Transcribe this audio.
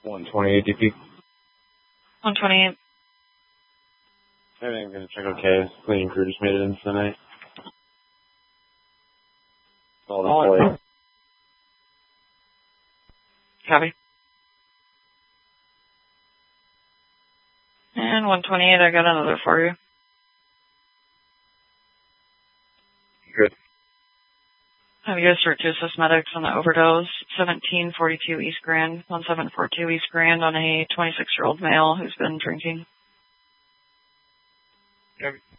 128 DP. 128. Everything's gonna check okay. Cleaning crew just made it into the night. All the play. Copy. And 128, I got another for you. Good. Have you guys start to assist medics on the overdose? 1742 East Grand, 1742 East Grand on a 26-year-old male who's been drinking. Copy.